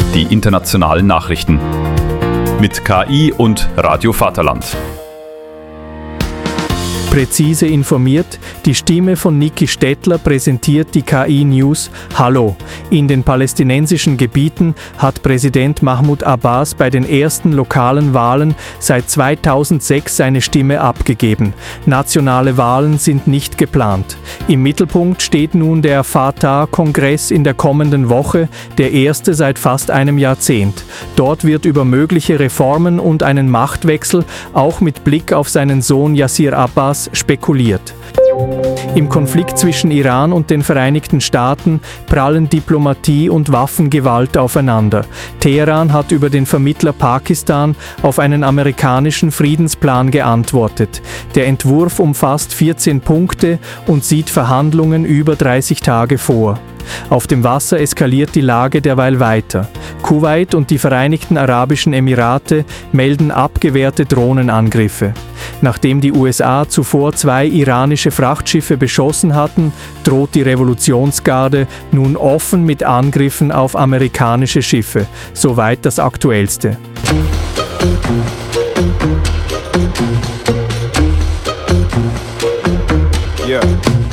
die internationalen Nachrichten. Mit KI und Radio Vaterland. Präzise informiert, die Stimme von Niki Stettler präsentiert die KI-News Hallo. In den palästinensischen Gebieten hat Präsident Mahmoud Abbas bei den ersten lokalen Wahlen seit 2006 seine Stimme abgegeben. Nationale Wahlen sind nicht geplant. Im Mittelpunkt steht nun der Fatah-Kongress in der kommenden Woche, der erste seit fast einem Jahrzehnt. Dort wird über mögliche Reformen und einen Machtwechsel auch mit Blick auf seinen Sohn Yasir Abbas spekuliert. Im Konflikt zwischen Iran und den Vereinigten Staaten prallen Diplomatie und Waffengewalt aufeinander. Teheran hat über den Vermittler Pakistan auf einen amerikanischen Friedensplan geantwortet. Der Entwurf umfasst 14 Punkte und sieht Verhandlungen über 30 Tage vor. Auf dem Wasser eskaliert die Lage derweil weiter. Kuwait und die Vereinigten Arabischen Emirate melden abgewehrte Drohnenangriffe. Nachdem die USA zuvor 2 iranische Frachtschiffe beschossen hatten, droht die Revolutionsgarde nun offen mit Angriffen auf amerikanische Schiffe. Soweit das Aktuellste. Yeah.